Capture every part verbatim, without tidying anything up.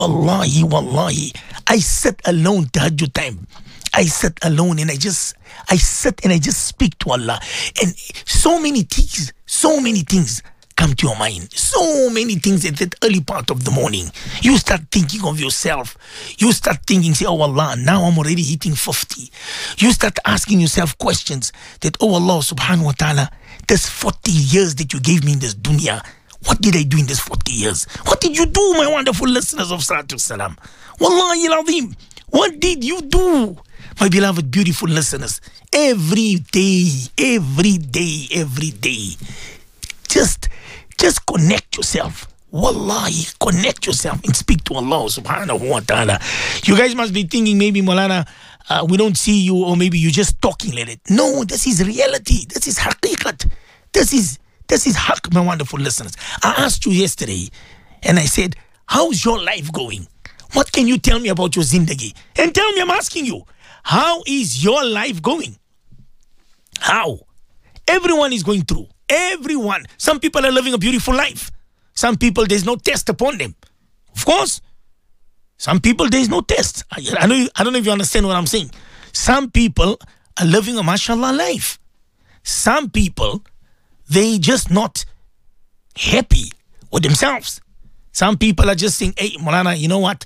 Wallahi, wallahi. I sit alone tahajjud time. I sit alone and I just, I sit and I just speak to Allah. And so many things, so many things come to your mind. So many things at that early part of the morning. You start thinking of yourself. You start thinking, say, oh Allah, now I'm already hitting fifty. You start asking yourself questions that, oh Allah subhanahu wa ta'ala, this forty years that you gave me in this dunya, what did I do in this forty years? What did you do, my wonderful listeners of Salatu Salam? Wallahi al-Azim, what did you do? My beloved, beautiful listeners, every day, every day, every day, just, just connect yourself. Wallahi, connect yourself and speak to Allah subhanahu wa ta'ala. You guys must be thinking maybe, Maulana, uh, we don't see you, or maybe you're just talking like it. No, this is reality. This is haqiqat. This is This is haq, my wonderful listeners. I asked you yesterday, and I said, how's your life going? What can you tell me about your zindagi? And tell me, I'm asking you, how is your life going? How? Everyone is going through. Everyone. Some people are living a beautiful life. Some people, there's no test upon them. Of course. Some people, there's no test. I, I, know you, I don't know if you understand what I'm saying. Some people are living a mashallah life. Some people, they just not happy with themselves. Some people are just saying, hey, Maulana, you know what?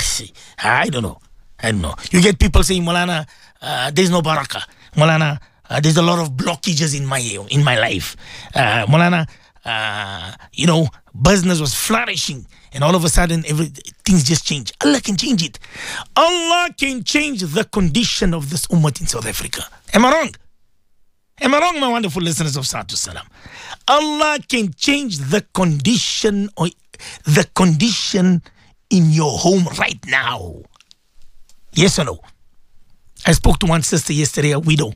I don't know. I don't know. You get people saying, Maulana, uh, there's no barakah. Maulana, uh, there's a lot of blockages in my in my life. Uh, Maulana, uh, you know, business was flourishing, and all of a sudden, every, things just change. Allah can change it. Allah can change the condition of this ummah in South Africa. Am I wrong? Am I wrong, my wonderful listeners of Salatu Salam? Allah can change the condition or the condition in your home right now. Yes or no? I spoke to one sister yesterday, a widow.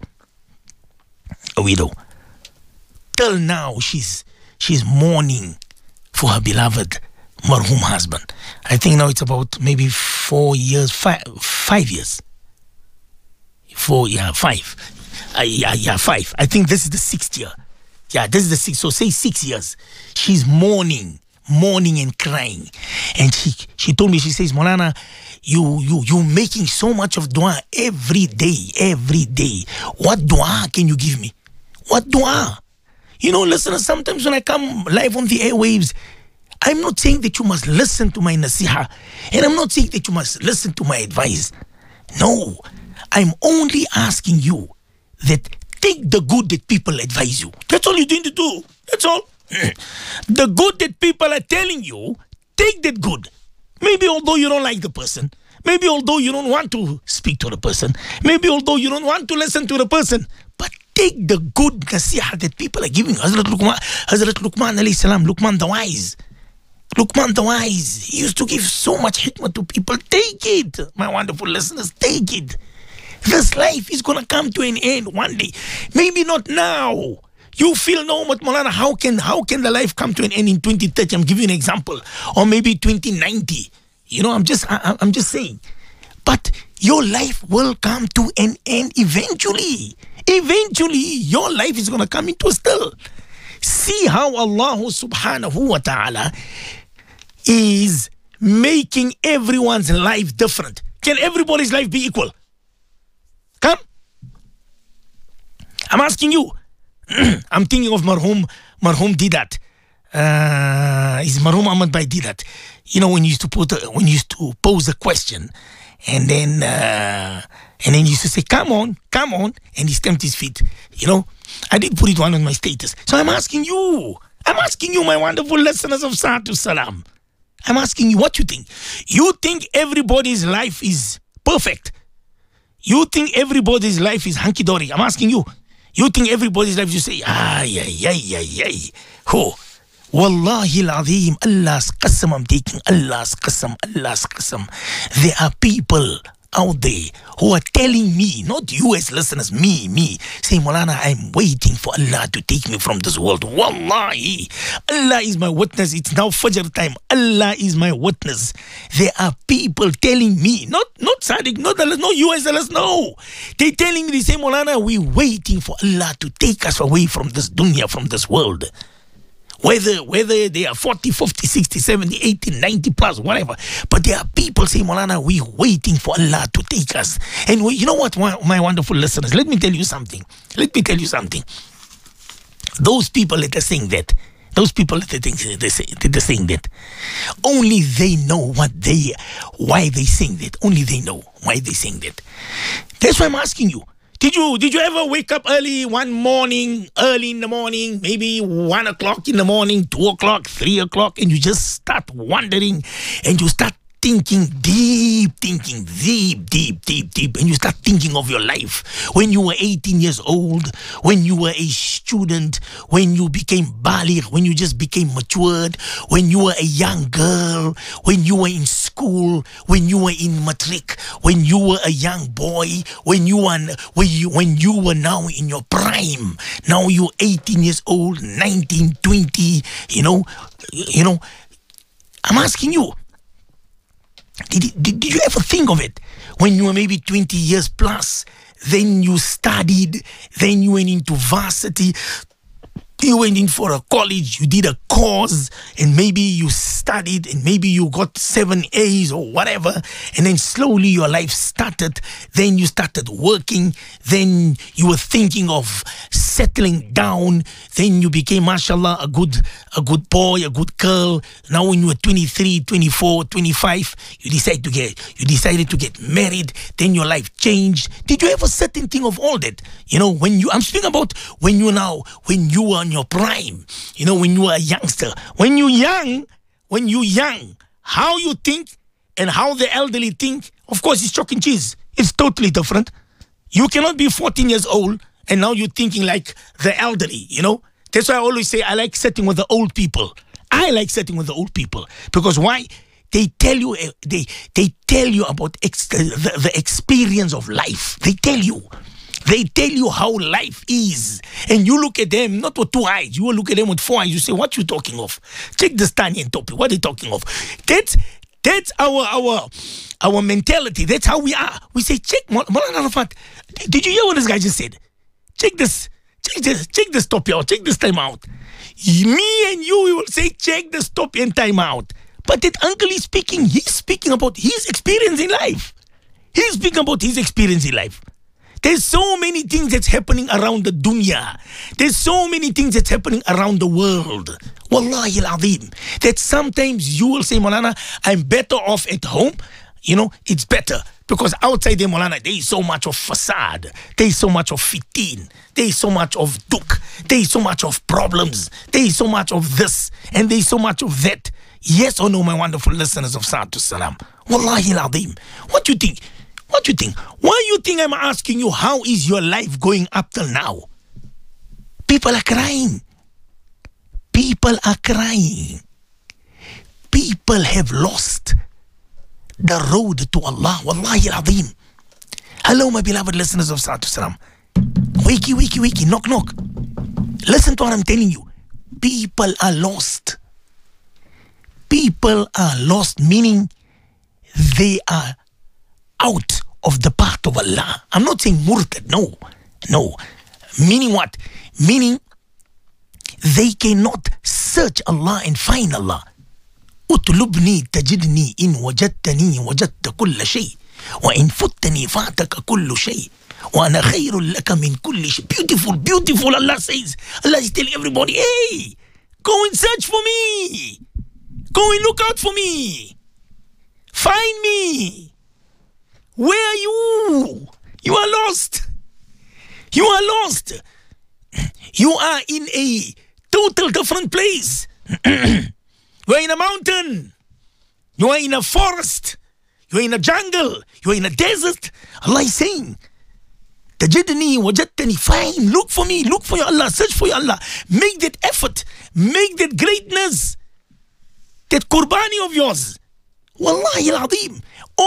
A widow. Till now, she's she's mourning for her beloved marhum husband. I think now it's about maybe four years, five, five years. Four, yeah, five. Uh, yeah, yeah, five. I think this is the sixth year. Yeah, this is the sixth. So say six years. She's mourning, mourning and crying. And she she told me, she says, Maulana, you, you, you're making so much of dua every day, every day. What dua can you give me? What dua? You know, listen, sometimes when I come live on the airwaves, I'm not saying that you must listen to my nasiha. And I'm not saying that you must listen to my advice. No, I'm only asking you that take the good that people advise you. That's all you need to do. That's all. The good that people are telling you, take that good. Maybe although you don't like the person, maybe although you don't want to speak to the person, maybe although you don't want to listen to the person, but take the good nasiha that people are giving. Hazrat Luqman, Hazrat Luqman alayhi salam, Luqman the wise. Luqman the wise, he used to give so much hikmah to people. Take it, my wonderful listeners, take it. This life is going to come to an end one day. Maybe not now. You feel, no, but Maulana, how can, how can the life come to an end in twenty thirty? I'm giving you an example. Or maybe twenty ninety. You know, I'm just, I, I'm just saying. But your life will come to an end eventually. Eventually, your life is going to come into a still. See how Allah subhanahu wa ta'ala is making everyone's life different. Can everybody's life be equal? Come. I'm asking you. I'm thinking of Marhum, Marhum Didat. Uh, is Marhum Ahmad Bhai Didat. You know, when you used to put, a, when you used to pose a question, and then, uh, and then you used to say, come on, come on, and he stamped his feet. You know, I did put it one on my status. So I'm asking you, I'm asking you, my wonderful listeners of Salatu Salam. I'm asking you what you think. You think everybody's life is perfect? You think everybody's life is hunky-dory? I'm asking you. You think everybody's life, you say, ay, ay, ay, ay, ay. Oh, Wallahi al-Azim, Allah's qasam, I'm taking Allah's qasam, Allah's qasam. There are people out there who are telling me, not you as listeners, me, me, saying, Maulana, I'm waiting for Allah to take me from this world. Wallahi, Allah is my witness. It's now Fajr time. Allah is my witness. There are people telling me, not not Sadiq, not Allah, no you as Allah, no. They're telling me, they say, Maulana, we're waiting for Allah to take us away from this dunya, from this world. Whether whether they are forty, fifty, sixty, seventy, eighty, ninety plus, whatever. But there are people saying, Maulana, we're waiting for Allah to take us. And we, you know what, my wonderful listeners, let me tell you something. Let me tell you something. Those people that are saying that, those people that are, think, they say, that are saying that, only they know what they, why they saying that. Only they know why they saying that. That's why I'm asking you. Did you did you ever wake up early one morning, early in the morning, maybe one o'clock in the morning, two o'clock, three o'clock, and you just start wondering and you start thinking deep, thinking deep, deep, deep, deep, and you start thinking of your life when you were eighteen years old, when you were a student, when you became baligh, when you just became matured, when you were a young girl, when you were in school, when you were in matric, when you were a young boy, when you were when you when you were now in your prime. Now you're eighteen years old, nineteen, twenty, you know, you know. I'm asking you. Did, did, did you ever think of it when you were maybe twenty years plus, then you studied, then you went into varsity, you went in for a college, you did a course, and maybe you studied, and maybe you got seven A's or whatever, and then slowly your life started, then you started working, then you were thinking of settling down, then you became, mashallah, a good a good boy, a good girl. Now when you were twenty-three, twenty-four, twenty-five, you decided to get you decided to get married, then your life changed. Did you ever sit and think of all that? You know, when you I'm speaking about when you now when you were in your prime, you know, when you were a youngster, when you young, when you young, how you think and how the elderly think, of course, it's chalk and cheese. It's totally different. You cannot be fourteen years old and now you're thinking like the elderly, you know. That's why I always say I like sitting with the old people. I like sitting with the old people because why? They tell you they they tell you about ex- the, the experience of life. They tell you. They tell you how life is. And you look at them, not with two eyes. You will look at them with four eyes. You say, what you talking of? Check the Stanian topic. What are they talking of? That's, that's our, our, our mentality. That's how we are. We say, check, Maulana Arafat. Did you hear what this guy just said? Check this. Check this. Check this topic out. Check this time out. Me and you, we will say, check this topic and time out. But that uncle is speaking. He's speaking about his experience in life. He's speaking about his experience in life. There's so many things that's happening around the dunya. There's so many things that's happening around the world. Wallahi al-azim. That sometimes you will say, Maulana, I'm better off at home. You know, it's better. Because outside there, Maulana, there is so much of facade. There is so much of fitin. There is so much of duk. There is so much of problems. There is so much of this. And there is so much of that. Yes or no, my wonderful listeners of Sa'atu Salam? Wallahi al-azim. What do you think? What do you think? Why do you think I'm asking you, how is your life going up till now? People are crying. People are crying. People have lost the road to Allah. Wallahi al-azim. Hello, my beloved listeners of Sa'atu Salam. Wakey, wakey, wakey, knock, knock. Listen to what I'm telling you. People are lost. People are lost, meaning they are out of the path of Allah. I'm not saying murtad, no, no. Meaning what? Meaning they cannot search Allah and find Allah. اطلبني تجدني إن وجدتني وجدت كل شيء وإن فتني فاتك كل شيء وأنا خير لك من كل شيء. Beautiful, beautiful. Allah says. Allah is telling everybody, hey, go and search for me. Go and look out for me. Find me. Where are you? You are lost. You are lost. You are in a total different place. You are in a mountain. You are in a forest. You are in a jungle. You are in a desert. Allah is saying, Tajidni wajadtani. Fine. Look for me. Look for your Allah. Search for your Allah. Make that effort. Make that greatness. That qurbani of yours. Wallahi al-azim.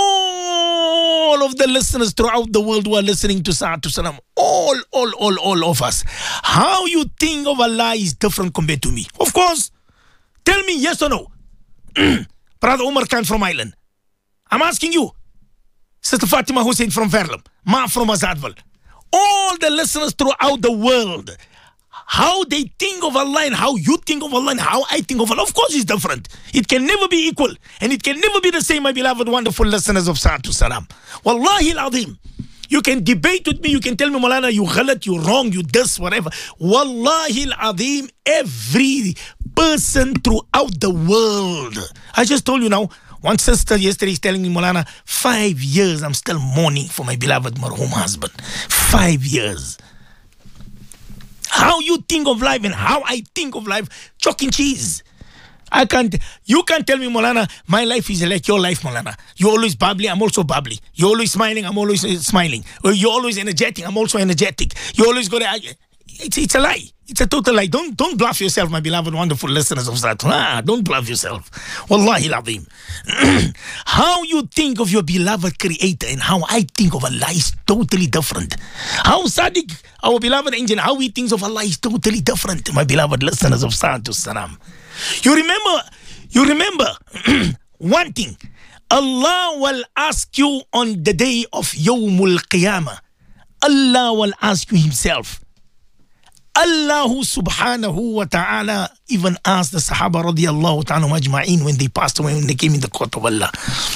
All of the listeners throughout the world who are listening to Sa'atu Salam, all, all, all, all of us, how you think of Allah is different compared to me. Of course, tell me yes or no. Brother Umar Khan from Ireland. I'm asking you. Sister Fatima Hussein from Verulam. Ma from Azadval. All the listeners throughout the world, how they think of Allah and how you think of Allah and how I think of Allah, of course, it's different. It can never be equal. And it can never be the same, my beloved, wonderful listeners of Sa'atu Salam. Wallahi al-Azim. You can debate with me. You can tell me, Maulana, you ghalat, you wrong, you this, whatever. Wallahi al-Azim, every person throughout the world. I just told you now, one sister yesterday is telling me, Maulana, five years I'm still mourning for my beloved marhum husband. Five years. How you think of life and how I think of life, chalk and cheese. I can't, you can't tell me, Maulana, my life is like your life, Maulana. You're always bubbly, I'm also bubbly. You're always smiling, I'm always uh, smiling. Or you're always energetic, I'm also energetic. You always go to, it's, it's a lie. It's a total lie. Don't don't bluff yourself, my beloved, wonderful listeners of Sa'atu. Ah, don't bluff yourself. Wallahi al-Azim. How you think of your beloved creator and how I think of Allah is totally different. How Sadiq, our beloved angel, how he thinks of Allah is totally different, my beloved listeners of Sa'atu Salam. You remember, you remember one thing. Allah will ask you on the day of Yawmul Qiyamah. Allah will ask you himself. Allah subhanahu wa ta'ala even asked the Sahaba radiallahu ta'ala majma'in when they passed away, when they came in the court of Allah.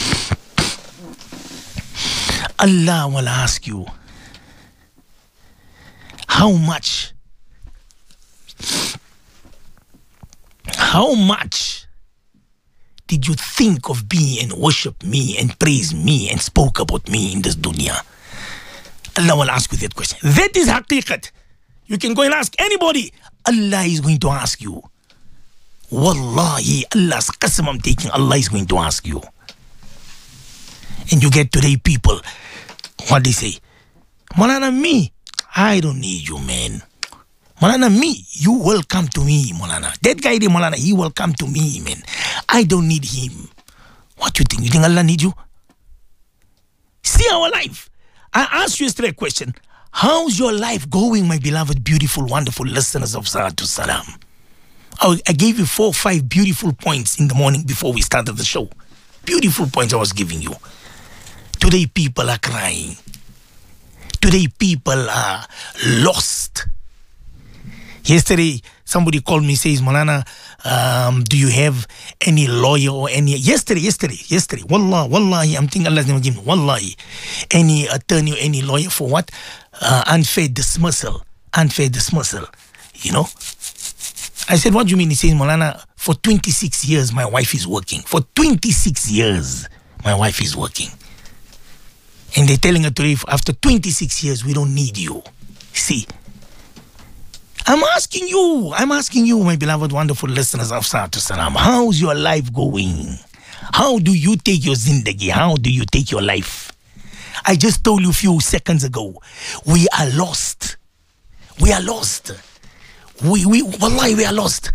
Allah will ask you, how much, how much did you think of me and worship me and praise me and spoke about me in this dunya? Allah will ask you that question. That is haqiqat. You can go and ask anybody. Allah is going to ask you. Wallahi, Allah's qasam I'm taking, Allah is going to ask you. And you get today people, what they say? Maulana, me, I don't need you, man. Maulana, me, you will come to me, Maulana. That guy, Maulana, he will come to me, man. I don't need him. What you think? You think Allah needs you? See our life. I asked you yesterday a question. How's your life going, my beloved, beautiful, wonderful listeners of Sa'atu Salam? I, I gave you four or five beautiful points in the morning before we started the show. Beautiful points I was giving you. Today people are crying. Today people are lost. Yesterday, somebody called me, says, Maulana, um, do you have any lawyer or any... Yesterday, yesterday, yesterday. Wallah, wallahi, I'm thinking Allah's name again. Wallahi. Any attorney or any lawyer for what? Uh, unfair dismissal. Unfair dismissal. You know? I said, what do you mean? He says, Maulana, for twenty-six years, my wife is working. For twenty-six years, my wife is working. And they're telling her today, after twenty-six years, we don't need you. See? I'm asking you, I'm asking you, my beloved, wonderful listeners of Sa'atu Salam, how's your life going? How do you take your zindagi? How do you take your life? I just told you a few seconds ago, we are lost. We are lost. We, we, wallahi, we are lost.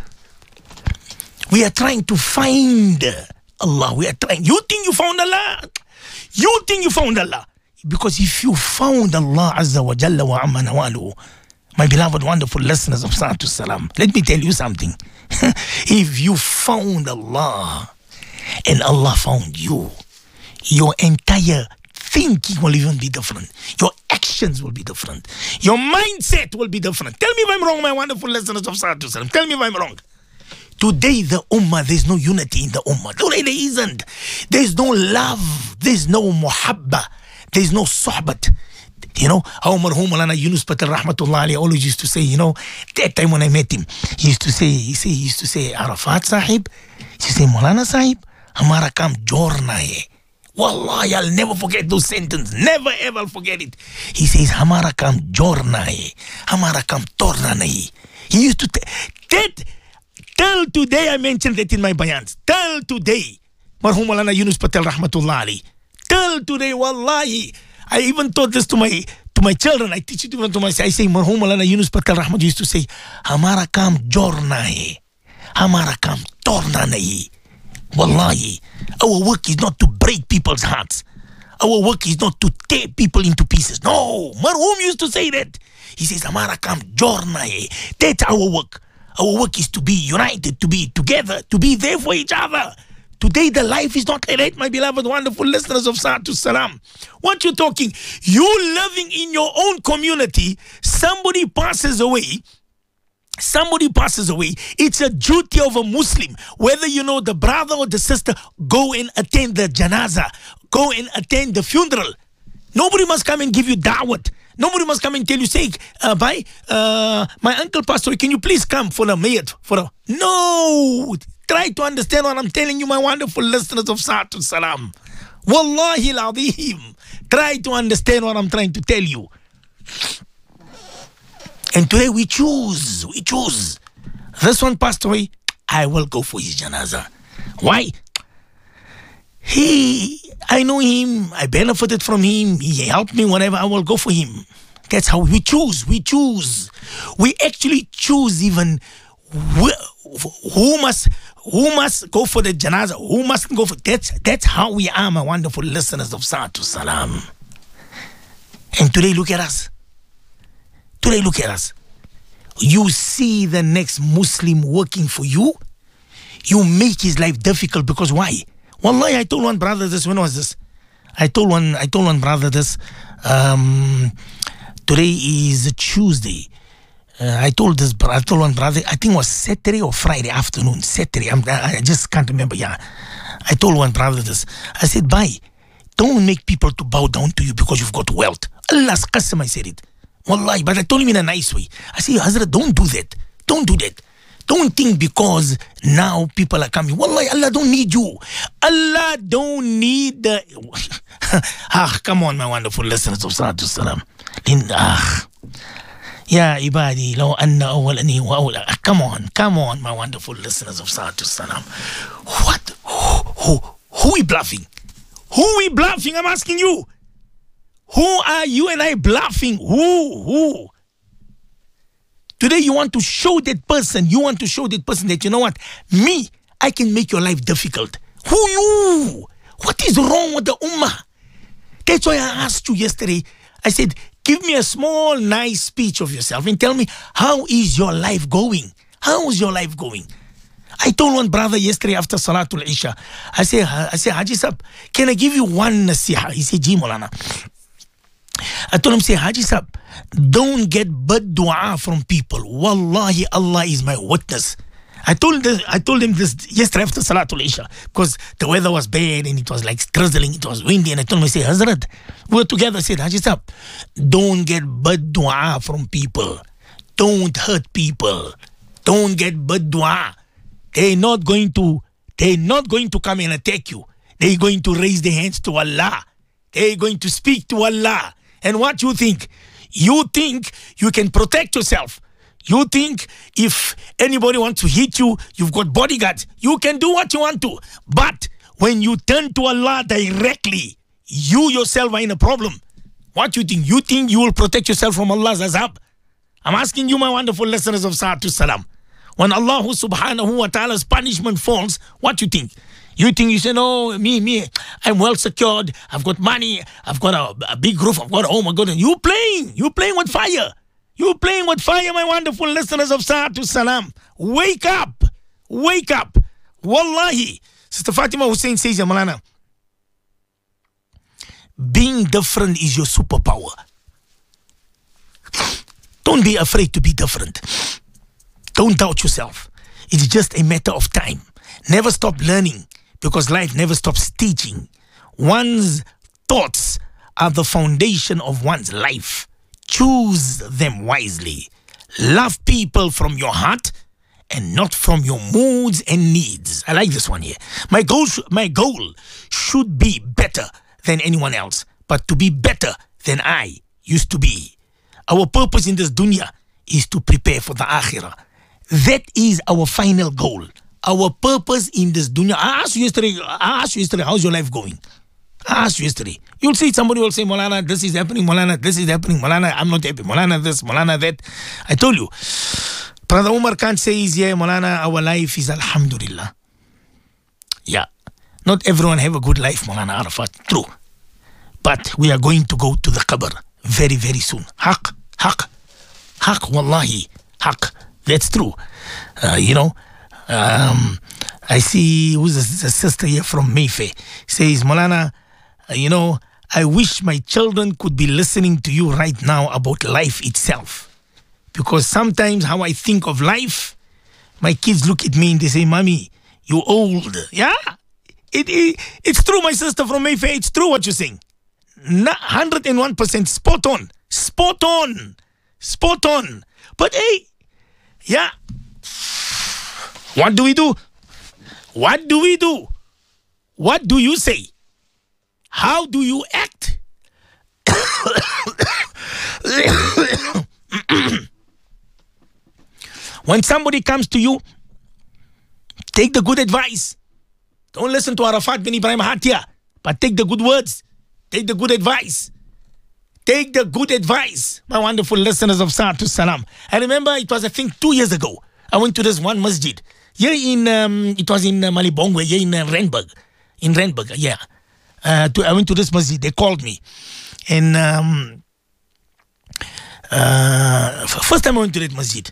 We are trying to find Allah. We are trying. You think you found Allah? You think you found Allah? Because if you found Allah Azza wa Jalla wa Amma Nawalu, my beloved, wonderful listeners of Sa'atu Salam, let me tell you something. If you found Allah and Allah found you, your entire thinking will even be different. Your actions will be different. Your mindset will be different. Tell me if I'm wrong, my wonderful listeners of Sa'atu Salam. Tell me if I'm wrong. Today, the ummah, there's no unity in the ummah. Today, there isn't. There's no love. There's no muhabba. There's no sohbat. You know, how Marhum Maulana Yunus Patel Rahmatullah alayhi always used to say, you know, that time when I met him, he used to say, he, say, he used to say, Arafat Sahib, he used to say, Maulana Sahib, Hamara kam jorna hai. Wallahi, I'll never forget those sentences. Never ever forget it. He says, Hamara kam jorna hai. Hamara kam torna nahi. He used to, that, till today, I mentioned that in my bayans. Till today, Marhum Maulana Yunus Patel Rahmatullah alayhi. Till today, wallahi, I even taught this to my to my children. I teach it even to myself. I say, Marhum Maulana Yunus Patel Rahmat used to say, Hamara kam jorna hai. Hamara kam torna nahi. Wallahi, our work is not to break people's hearts. Our work is not to tear people into pieces. No, Marhum used to say that. He says, Hamara kam jorna hai. That's our work. Our work is to be united, to be together, to be there for each other. Today, the life is not like that, my beloved, wonderful listeners of Sa'atu Salam. What you talking? You living in your own community, somebody passes away, somebody passes away, it's a duty of a Muslim, whether you know the brother or the sister, go and attend the janazah, go and attend the funeral. Nobody must come and give you da'wat. Nobody must come and tell you, say, uh, bye, uh, my uncle passed away, can you please come for a mayat? For a... No! Try to understand what I'm telling you, my wonderful listeners of Sa'atul Salam. Wallahi al-Azim. Try to understand what I'm trying to tell you. And today we choose, we choose. This one passed away, I will go for his janazah. Why? He, I know him, I benefited from him, he helped me, whatever, I will go for him. That's how we choose, we choose. We actually choose even who, who must who must go for the janazah, who mustn't go for, that's, that's how we are, my wonderful listeners of Sa'atul Salam. And today look at us. Today look at us. You see the next Muslim working for you, you make his life difficult because why? Wallahi, I told one brother this, when was this? I told one, I told one brother this, um, today is Tuesday. Uh, I told this, I told one brother, I think it was Saturday or Friday afternoon, Saturday, I'm, I just can't remember, yeah. I told one brother this, I said, bye, don't make people to bow down to you because you've got wealth. Allah's qasam, I said it. Wallahi, but I told him in a nice way. I said, Hazrat, don't do that. Don't do that. Don't think because now people are coming. Wallahi, Allah don't need you. Allah don't need the... ah, come on, my wonderful listeners of Sa'atul Salam. Ah. Ya ibadi, law anna awwalani wa awla. Come on, come on, my wonderful listeners of Sa'atul Salam. What? Who, who, who we bluffing? Who we bluffing? I'm asking you. Who are you and I bluffing? Who? Who? Today you want to show that person, you want to show that person that, you know what? Me, I can make your life difficult. Who you? What is wrong with the ummah? That's why I asked you yesterday. I said, give me a small, nice speech of yourself and tell me, how is your life going? How is your life going? I told one brother yesterday after Salatul Isha, I said, I said, Haji Sab, can I give you one nasiha? He said, Ji Maulana. I told him, say, Haji Sab, don't get bad dua from people. Wallahi, Allah is my witness. I told this, I told him this yesterday after Salatul Isha because the weather was bad and it was like drizzling, it was windy, and I told him, I said, Hazrat, we were together. I said, Haji Sab, don't get bad dua from people. Don't hurt people. Don't get bad dua. They're not going to, they're not going to come and attack you. They're going to raise their hands to Allah. They're going to speak to Allah. And what you think? You think you can protect yourself. You think if anybody wants to hit you, you've got bodyguards. You can do what you want to. But when you turn to Allah directly, you yourself are in a problem. What you think? You think you will protect yourself from Allah's azab? I'm asking you, my wonderful listeners of Sa'atul Salam. When Allah subhanahu wa ta'ala's punishment falls, what you think? You think you say, no, me, me, I'm well secured. I've got money. I've got a, a big roof. I've got a home. I've got a... You playing. You playing with fire. You playing with fire, my wonderful listeners of Sa'atul Salam. Wake up. Wake up. Wallahi. Sister Fatima Hussein says, Malana, being different is your superpower. Don't be afraid to be different. Don't doubt yourself. It's just a matter of time. Never stop learning, because life never stops teaching. One's thoughts are the foundation of one's life. Choose them wisely. Love people from your heart and not from your moods and needs. I like this one here. My goal, my goal should be better than anyone else, but to be better than I used to be. Our purpose in this dunya is to prepare for the akhirah. That is our final goal. Our purpose in this dunya. I asked you yesterday, I asked you yesterday, how's your life going? I asked you yesterday. You'll see somebody will say, Maulana, this is happening, Maulana, this is happening, Maulana, I'm not happy, Maulana this, Maulana that. I told you. Brother Umar Khan says, yeah, Maulana, our life is alhamdulillah. Yeah. Not everyone have a good life, Maulana Arafat. True. But we are going to go to the qabr very, very soon. Haq, haq, haq, wallahi, haq. That's true. Uh, you know, um, I see who's a, a sister here from Mayfair. Says, Maulana, uh, you know, I wish my children could be listening to you right now about life itself. Because sometimes how I think of life, my kids look at me and they say, Mommy, you old. Yeah, it, it it's true, my sister from Mayfair. It's true what you're saying. one hundred one percent spot on. Spot on. Spot on. But hey, yeah. What do we do? What do we do? What do you say? How do you act? When somebody comes to you, take the good advice. Don't listen to Arafat bin Ibrahim Hatia, but take the good words. Take the good advice. Take the good advice, my wonderful listeners of Sa'atu Salam. I remember it was, I think, two years ago. I went to this one masjid. Here in, um, it was in uh, Malibongwe, here in uh, Randburg. In Randburg, yeah. Uh, to, I went to this masjid. They called me. And um, uh, f- first time I went to that masjid.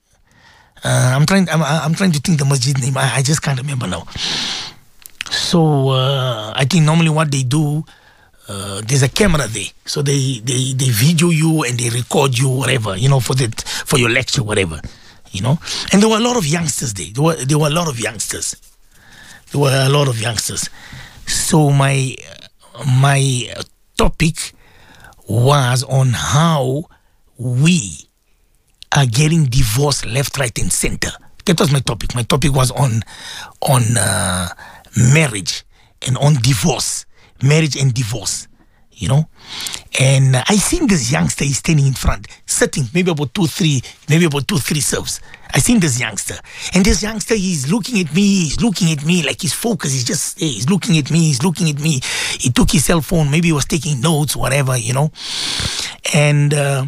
Uh, I'm trying. I'm, I'm trying to think the masjid name. I, I just can't remember now. So uh, I think normally what they do, uh, there's a camera there, so they, they they video you and they record you, whatever, you know, for that for your lecture, whatever, you know. And there were a lot of youngsters there. There were there were a lot of youngsters. There were a lot of youngsters. So my my topic was on how we are getting divorced left, right, and center. That was my topic. My topic was on on uh, marriage and on divorce, marriage and divorce. You know, and uh, I seen this youngster is standing in front, sitting maybe about two, three, maybe about two, three serves. I seen this youngster, and this youngster, he's looking at me, he's looking at me like his focus is just, hey, he's looking at me, he's looking at me. He took his cell phone, maybe he was taking notes, whatever, you know, and. Uh,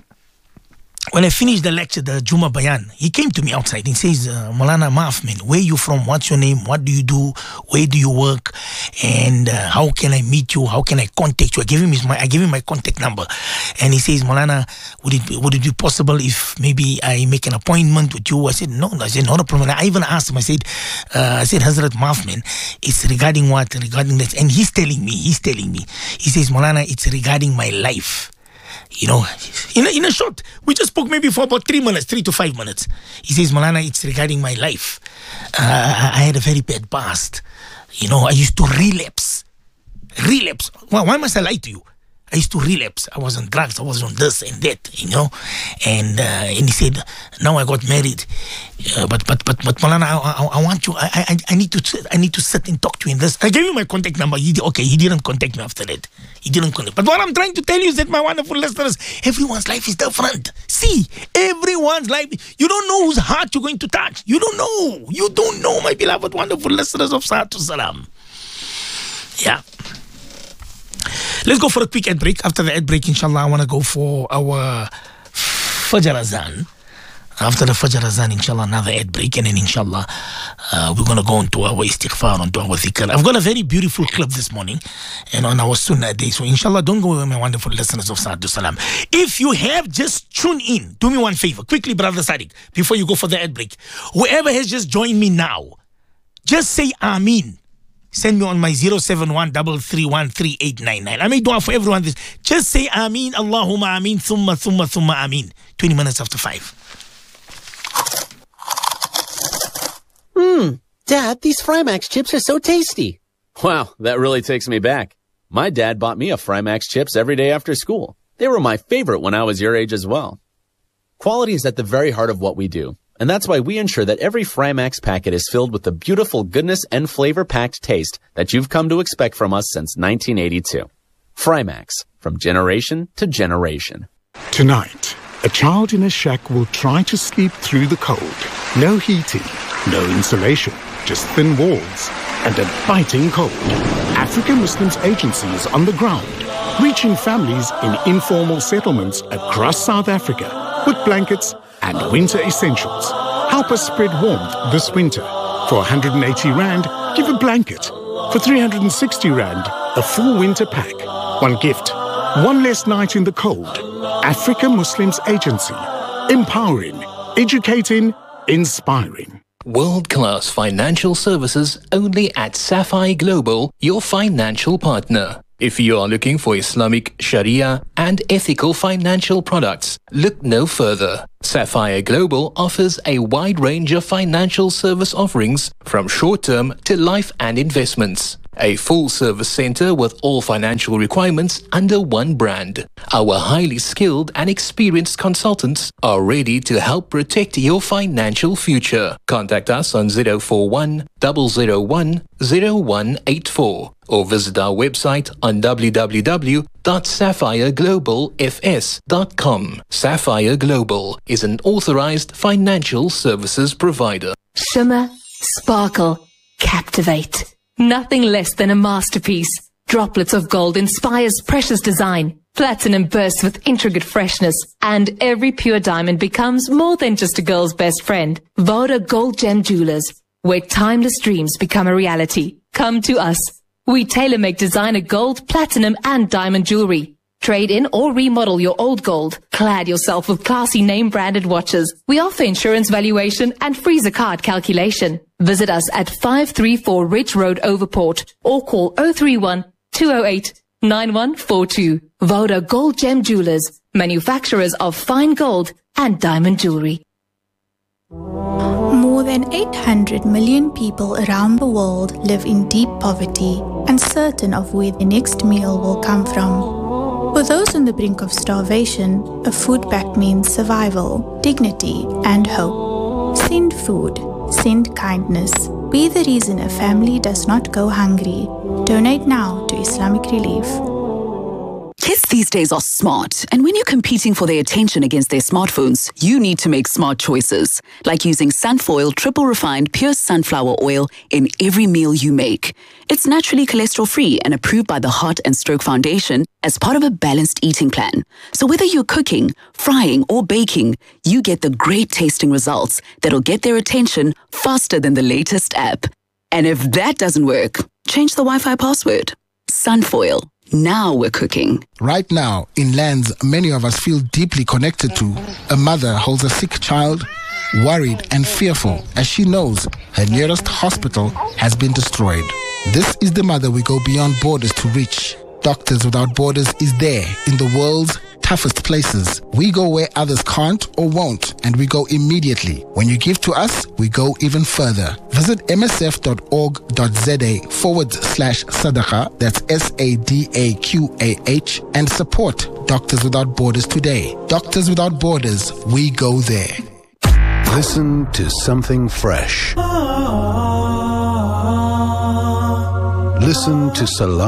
When I finished the lecture, the Juma Bayan, he came to me outside and says, uh, Maulana Maaf, man, where you from? What's your name? What do you do? Where do you work? And uh, how can I meet you? How can I contact you? I gave him his, my, I gave him my contact number. And he says, Maulana, would it, be, would it be possible if maybe I make an appointment with you? I said, no, I said, not a problem. I even asked him, I said, uh, I said, Hazrat Maaf, man, it's regarding what? Regarding that. And he's telling me, he's telling me, he says, Maulana, it's regarding my life. You know, in a, in a short, we just spoke maybe for about three minutes, three to five minutes. He says, Maulana, it's regarding my life. Uh, I had a very bad past. You know, I used to relapse. Relapse. Well, why must I lie to you? I used to relapse. I was on drugs. I was on this and that, you know. And uh, and he said, now I got married. Uh, but but but but Maulana, I, I, I want you. I, I I need to I need to sit and talk to you in this. I gave you my contact number. He, okay, he didn't contact me after that. He didn't contact. But what I'm trying to tell you is that, my wonderful listeners, everyone's life is different. See, everyone's life. You don't know whose heart you're going to touch. You don't know. You don't know, my beloved, wonderful listeners of Sa'atu Salam. Yeah. Let's go for a quick ad break. After the ad break, inshallah, I want to go for our Fajr Azan. After the Fajr Azan, inshallah, another ad break. And then, inshallah, uh, we're going to go into our istighfar, onto our dhikr. I've got a very beautiful clip this morning and on our Sunnah day. So, inshallah, don't go away, my wonderful listeners of Sa'atu Salam. If you have just tuned in, do me one favor. Quickly, Brother Sadiq, before you go for the ad break. Whoever has just joined me now, just say Ameen. Send me on my zero seven one three three one three eight nine nine. I make dua for everyone. This. Just say Ameen, Allahumma Ameen, Thumma, Thumma, Thumma Ameen. twenty minutes after five. Mmm, Dad, these Frymax chips are so tasty. Wow, that really takes me back. My dad bought me a Frymax chips every day after school. They were my favorite when I was your age as well. Quality is at the very heart of what we do. And that's why we ensure that every Frymax packet is filled with the beautiful goodness and flavor-packed taste that you've come to expect from us since nineteen eighty-two. Frymax, from generation to generation. Tonight, a child in a shack will try to sleep through the cold. No heating, no insulation, just thin walls and a biting cold. African Muslims Agency is on the ground, reaching families in informal settlements across South Africa with blankets and winter essentials. Help us spread warmth this winter. For one hundred eighty rand, give a blanket. For three hundred sixty rand, a full winter pack. One gift, one less night in the cold. Africa Muslims Agency. Empowering, educating, inspiring. World-class financial services only at Sapphire Global, your financial partner. If you are looking for Islamic Sharia and ethical financial products, look no further. Sapphire Global offers a wide range of financial service offerings from short-term to life and investments. A full-service center with all financial requirements under one brand. Our highly skilled and experienced consultants are ready to help protect your financial future. Contact us on zero four one, zero zero one, zero one eight four or visit our website on w w w dot sapphire global f s dot com. Sapphire Global is an authorized financial services provider. Shimmer, sparkle, captivate. Nothing less than a masterpiece. Droplets of gold inspires precious design. Platinum bursts with intricate freshness. And every pure diamond becomes more than just a girl's best friend. Voda Gold Gem Jewelers, where timeless dreams become a reality. Come to us. We tailor-make designer gold, platinum and diamond jewelry. Trade in or remodel your old gold. Clad yourself with classy name-branded watches. We offer insurance valuation and freezer card calculation. Visit us at five three four Ridge Road, Overport, or call zero three one, two zero eight, nine one four two. Voda Gold Gem Jewelers, manufacturers of fine gold and diamond jewelry. More than eight hundred million people around the world live in deep poverty, uncertain of where the next meal will come from. For those on the brink of starvation, a food pact means survival, dignity, and hope. Send food. Send kindness. Be the reason a family does not go hungry. Donate now to Islamic Relief. Kids these days are smart, and when you're competing for their attention against their smartphones, you need to make smart choices, like using Sunfoil triple refined pure sunflower oil in every meal you make. It's naturally cholesterol-free and approved by the Heart and Stroke Foundation as part of a balanced eating plan. So whether you're cooking, frying, or baking, you get the great tasting results that'll get their attention faster than the latest app. And if that doesn't work, change the Wi-Fi password. Sunfoil. Now we're cooking. Right now, in lands many of us feel deeply connected to, a mother holds a sick child, worried and fearful as she knows her nearest hospital has been destroyed. This is the mother we go beyond borders to reach. Doctors Without Borders is there in the world's toughest places. We go where others can't or won't, and we go immediately. When you give to us, we go even further. Visit msf.org.za forward slash sadaqah, that's S A D A Q A H, and support Doctors Without Borders today. Doctors Without Borders, we go there. Listen to something fresh. Listen to Salam.